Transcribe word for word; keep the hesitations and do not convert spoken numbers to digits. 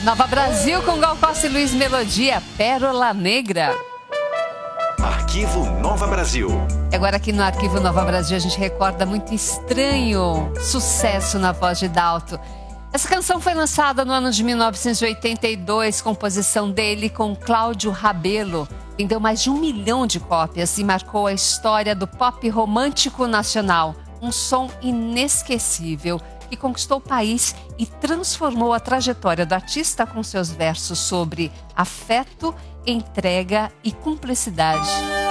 Nova Brasil com Gal Costa e Luiz Melodia, Pérola Negra. Arquivo Nova Brasil. E agora aqui no Arquivo Nova Brasil a gente recorda muito estranho sucesso na voz de Dalto. Essa canção foi lançada no ano de mil novecentos e oitenta e dois, composição dele com Cláudio Rabelo. Vendeu mais de um milhão de cópias e marcou a história do pop romântico nacional. Um som inesquecível que conquistou o país e transformou a trajetória do artista com seus versos sobre afeto, entrega e cumplicidade.